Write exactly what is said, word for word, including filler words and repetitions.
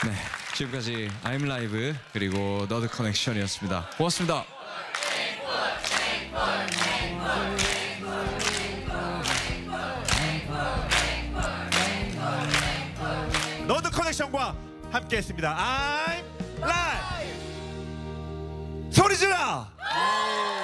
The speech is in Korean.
네, 지금까지 I'm Live 그리고 너드 커넥션이었습니다. 고맙습니다. 너드 커넥션과 함께했습니다. I'm Live. 소리 질러!